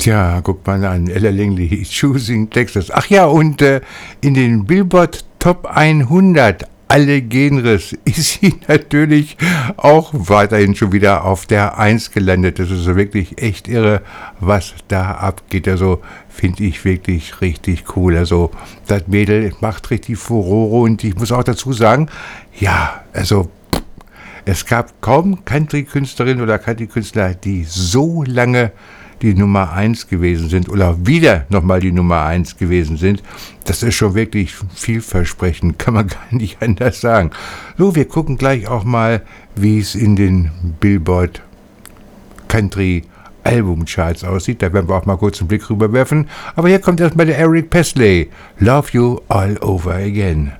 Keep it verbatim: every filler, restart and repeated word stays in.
Tja, guck mal an, Ella Langley, Choosing Texas. Ach ja, und äh, in den Billboard Top hundert, alle Genres, ist sie natürlich auch weiterhin schon wieder auf der eins gelandet. Das ist so wirklich echt irre, was da abgeht. Also finde ich wirklich richtig cool. Also das Mädel macht richtig Furore und ich muss auch dazu sagen, ja, also es gab kaum Country-Künstlerin oder Country-Künstler, die so lange die Nummer eins gewesen sind oder wieder nochmal die Nummer eins gewesen sind. Das ist schon wirklich vielversprechend, kann man gar nicht anders sagen. So, wir gucken gleich auch mal, wie es in den Billboard Country Albumcharts aussieht. Da werden wir auch mal kurz einen Blick rüberwerfen. Aber hier kommt erstmal der Eric Presley. Love You All Over Again.